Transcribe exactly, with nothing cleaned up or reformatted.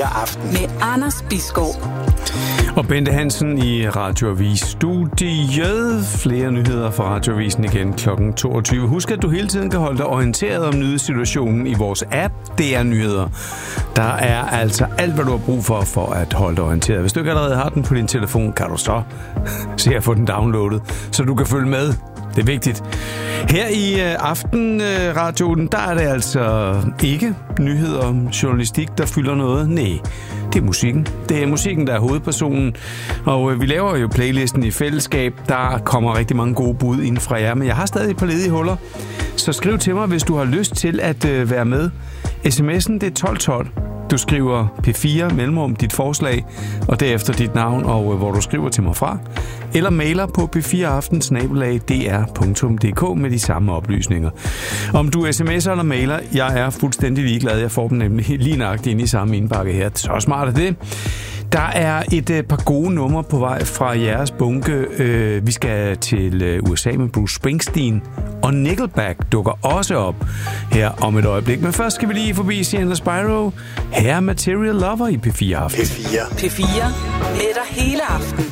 Aften med Anders Bisgaard og Bente Hansen i Radioavis-studiet. Flere nyheder fra Radioavisen igen klokken toogtyve. Husk, at du hele tiden kan holde dig orienteret om nyhedssituationen i vores app. Det er nyheder. Der er altså alt, hvad du har brug for, for at holde dig orienteret. Hvis du ikke allerede har den på din telefon, kan du så se at få den downloadet, så du kan følge med. Det er vigtigt. Her i Aftenradioen, der er det altså ikke nyheder om journalistik, der fylder noget. Nej, det er musikken. Det er musikken, der er hovedpersonen. Og vi laver jo playlisten i fællesskab. Der kommer rigtig mange gode bud ind fra jer, men jeg har stadig et par ledige huller. Så skriv til mig, hvis du har lyst til at være med. sms'en, det er tolv tolv. Du skriver P fire mellemrum dit forslag, og derefter dit navn, og hvor du skriver til mig fra. Eller mailer på p fire aften snabel-a d r punktum d k med de samme oplysninger. Om du sms'er eller mailer, jeg er fuldstændig ligeglad. Jeg får dem nemlig lige nøjagtigt ind i samme indbakke her. Så smart er det. Der er et øh, par gode numre på vej fra jeres bunke. Øh, vi skal til øh, U S A med Bruce Springsteen, og Nickelback dukker også op her om et øjeblik. Men først skal vi lige forbi Sienna Spyro. Her er Material Lover i P fire Aften. P fire. P fire med dig hele aften.